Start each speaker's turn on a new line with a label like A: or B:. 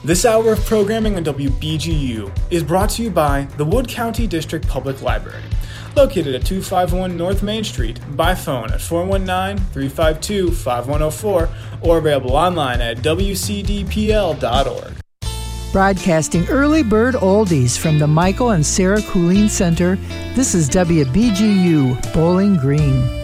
A: This hour of programming on WBGU is brought to you by the Wood County District Public Library, located at 251 North Main Street, by phone at 419-352-5104 or available online at wcdpl.org.
B: Broadcasting early bird oldies from the Michael and Sarah Cooling Center, this is WBGU Bowling Green.